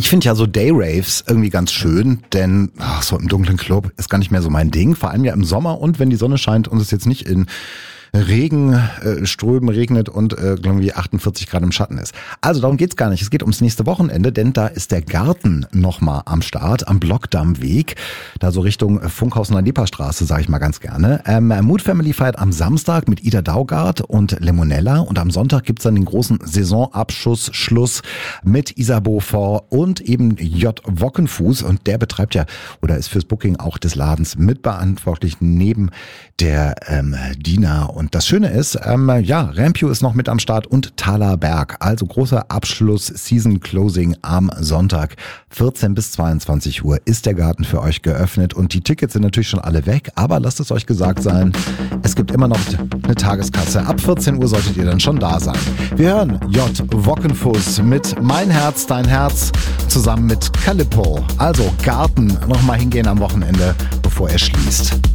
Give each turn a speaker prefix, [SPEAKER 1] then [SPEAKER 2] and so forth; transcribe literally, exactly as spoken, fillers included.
[SPEAKER 1] Ich finde ja so Day-Raves irgendwie ganz schön, denn ach, so im dunklen Club ist gar nicht mehr so mein Ding. Vor allem ja im Sommer und wenn die Sonne scheint und es jetzt nicht in Regen, äh, Strömen regnet und äh, irgendwie achtundvierzig Grad im Schatten ist. Also darum geht's gar nicht. Es geht ums nächste Wochenende, denn da ist der Garten nochmal am Start, am Blockdammweg, da so Richtung Funkhausener Leperstraße, sage ich mal ganz gerne. Ähm, Mood Family feiert am Samstag mit Ida Daugard und Lemonella und am Sonntag gibt's dann den großen Saisonabschuss, Schluss mit Isabeau Fort und eben J. Wockenfuß und der betreibt ja oder ist fürs Booking auch des Ladens mitverantwortlich neben der ähm, Dina. Und das Schöne ist, ähm, ja, Rampew ist noch mit am Start und Thaler Berg. Also großer Abschluss, Season Closing am Sonntag. vierzehn bis zweiundzwanzig Uhr ist der Garten für euch geöffnet und die Tickets sind natürlich schon alle weg. Aber lasst es euch gesagt sein, es gibt immer noch eine Tageskasse. Ab vierzehn Uhr solltet ihr dann schon da sein. Wir hören J. Wockenfuß mit Mein Herz, Dein Herz zusammen mit Calippo. Also Garten nochmal hingehen am Wochenende, bevor er schließt.